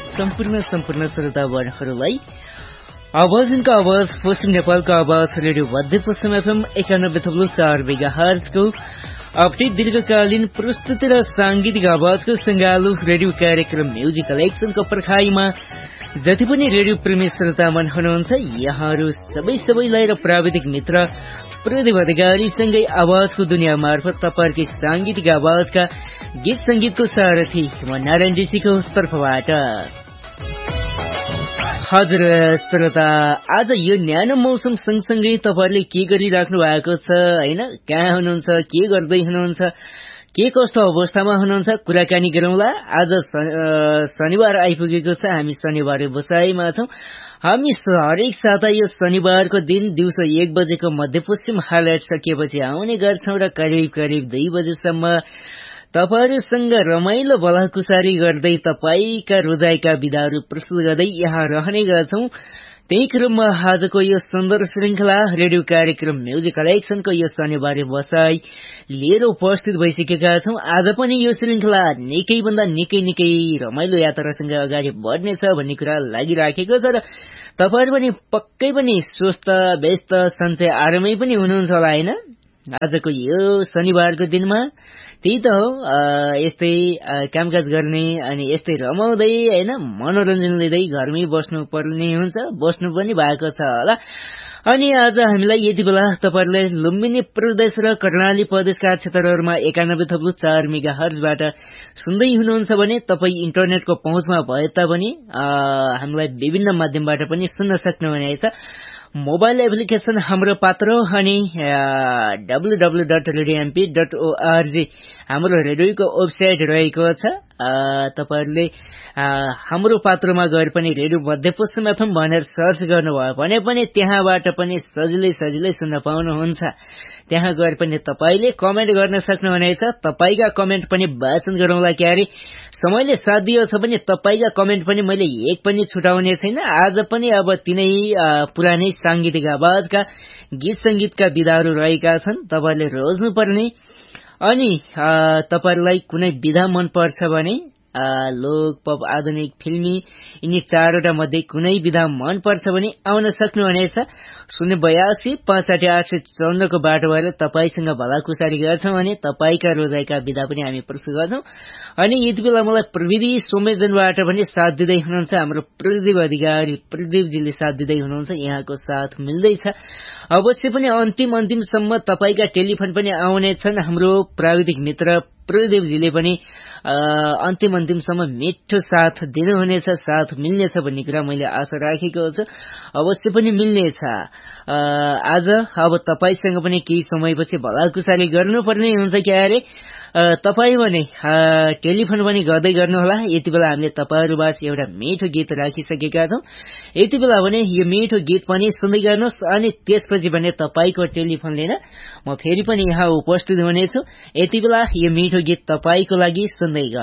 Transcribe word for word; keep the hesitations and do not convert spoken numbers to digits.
सम्पूर्ण सम्पूर्ण श्रोतागणहरूलाई आवाजको आवाज पश्चिम नेपालको आवाज रेडियो मध्य पश्चिम एफएम एकानब्बे थप्लो चार मेगा हर्जको अपडेट दीर्घकालीन प्रस्तुति र सांगीतिक आवाजको सङ्गालो रेडियो कार्यक्रम म्युजिक कलेक्सनको पर्खाइमा जति पनि रेडियो प्रेमी श्रोतामन हुनुहुन्छ यहाँहरू सबै सबैलाई र प्राविधिक मित्र प्रदीप अधिकारीसँगै आवाजको दुनियाँ मार्फत तपाईँहरूकै सांगीतिक आवाजका गीत संगीतको सारथी म नारायण ऋषिको तर्फबाट। हजुर श्रोता, आज यो न्यानो मौसम सँगसँगै तपाईँहरूले के गरिराख्नु भएको छ होइन, कहाँ हुनुहुन्छ, के गर्दै हुनुहुन्छ, के कस्तो अवस्थामा हुनुहुन्छ, कुराकानी गरौँला। आज शनिबार आइपुगेको छ, हामी शनिबार बसाइमा छौँ। हामी हरेक साता यो शनिबारको दिन दिउँसो एक बजेको मध्यपश्चिम हाइलाइट सकिएपछि आउने गर्छौँ र करिब करिब दुई बजेसम्म तपाईहरूसँग रमाइलो भलाकुसारी गर्दै तपाईका रोजाइका विधाहरू प्रस्तुत गर्दै यहाँ रहने गर्छौं। त्यही क्रममा आजको यो सुन्दर श्रृंखला रेडियो कार्यक्रम म्युजिक कलेक्सनको यो शनिबार बसाई लिएर उपस्थित भइसकेका छौं। आज पनि यो श्रृंखला निकै भन्दा निकै निकै रमाइलो यात्रासँग अगाडि बढ्नेछ भन्ने कुरा लागिराखेको छ र तपाईहरु पनि पक्कै पनि स्वस्थ व्यस्त सन्चै आरामै पनि हुनुहुन्छ होला हैन। आजको यो शनिबारको दिनमा त्यही त हो, यस्तै कामकाज गर्ने अनि यस्तै रमाउँदै हैन मनोरञ्जन लिँदै घरमै बस्नु पर्ने हुन्छ, बस्नु पनि भएको छ होला। अनि आज हामीलाई यति बेला तपाईहरुले लुम्बिनी प्रदेश र कर्णाली प्रदेशका क्षेत्रहरूमा एकानब्बे थप्लु चार मेगा हर्जबाट सुन्दै हुनुहुन्छ भने तपाई इन्टरनेटको पहुँचमा भए तापनि हामीलाई विभिन्न माध्यमबाट पनि सुन्न सक्नुहुनेछ। मोबाइल एप्लिकेशन हाम्रो पात्र अनि W W dot radio MP dot ORG हाम्रो रेडियोको वेबसाइट रहेको छ। तपाईहरुले हाम्रो पात्रमा गएर पनि रेडियो मध्य पश्चिम एफएम भनेर सर्च गर्नुभयो भने पनि त्यहाँबाट पनि सजिलै सजिलै सुन्न पाउनुहुन्छ। त्यहाँ गएर पनि तपाईले कमेन्ट गर्न सक्नुहुनेछ। तपाईका कमेन्ट पनि वाचन गरौँला क्यारे समयले साथ दियो छ भने तपाईका कमेन्ट पनि मैले एक पनि छुटाउने छैन। आज पनि अब तिनै पुरानै सांगीतिक आवाजका गीत संगीतका विधाहरू रहेका छन्, तपाईले रोज्नु पर्ने। अनि तपाईलाई कुनै विधा मन पर्छ भने लोक पप आधुनिक फिल्मी यिनी चारवटा मध्ये कुनै विधा मन पर्छ भने आउन सक्नुहुनेछ। शून्य बयासी पाँचसाठी आठ सय चौन्नको बाटो भएर तपाईसँग भलाकुसारी गर्छौं भने तपाईका रोजाइका विधा पनि हामी प्रस्तुत गर्छौं। अनि यति बेला मलाई प्रविधि सोमेजनबाट पनि साथ दिँदै हुनुहुन्छ हाम्रो प्रदीप अधिकारी, प्रदीपजीले साथ दिँदै हुनुहुन्छ, यहाँको साथ मिल्दैछ। अवश्य पनि अन्तिम अन्तिमसम्म तपाईका टेलिफोन पनि आउनेछन्। हाम्रो प्राविधिक मित्र प्रदीपजीले पनि अन्तिम अन्तिमसम्म मिठो साथ दिनुहुनेछ, साथ मिल्नेछ भन्ने कुरा मैले आशा राखेको छु। अवश्य पनि मिल्नेछ। आज अब तपाईसँग पनि केही समयपछि भलाकुसारी गर्नुपर्ने हुन्छ क्यारे। तपाई भने टेलिफोन पनि गर्दै गर्नुहोला। यति बेला हामीले तपाईहरुबाट एउटा मिठो गीत राखिसकेका छौं। यति बेला भने यो मिठो गीत पनि सुन्दै गर्नुहोस्। अनि त्यसपछि भने तपाईको टेलिफोन लिन म फेरि पनि यहाँ उपस्थित हुनेछु। यति बेला यो मिठो गीत तपाईको लागि सुन्दै